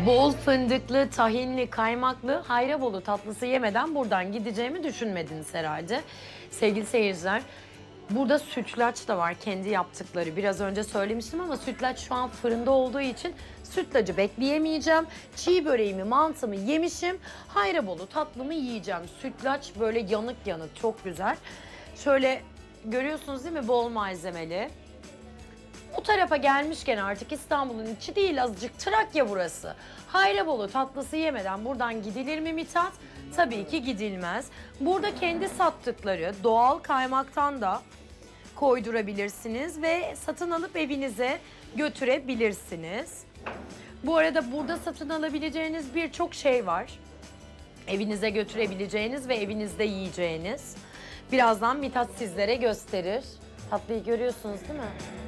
Bol fındıklı, tahinli, kaymaklı Hayrabolu tatlısı yemeden buradan gideceğimi düşünmediniz herhalde. Sevgili seyirciler, burada sütlaç da var, kendi yaptıkları. Biraz önce söylemiştim ama sütlaç şu an fırında olduğu için sütlacı bekleyemeyeceğim. Çiğ böreğimi, mantımı yemişim. Hayrabolu tatlımı yiyeceğim. Sütlaç böyle yanık yanık, çok güzel. Şöyle görüyorsunuz değil mi? Bol malzemeli. Bu tarafa gelmişken artık İstanbul'un içi değil, azıcık Trakya burası. Hayrabolu tatlısı yemeden buradan gidilir mi Mithat? Tabii ki gidilmez. Burada kendi sattıkları doğal kaymaktan da koydurabilirsiniz ve satın alıp evinize götürebilirsiniz. Bu arada burada satın alabileceğiniz birçok şey var. Evinize götürebileceğiniz ve evinizde yiyeceğiniz. Birazdan Mithat sizlere gösterir. Tatlıyı görüyorsunuz değil mi?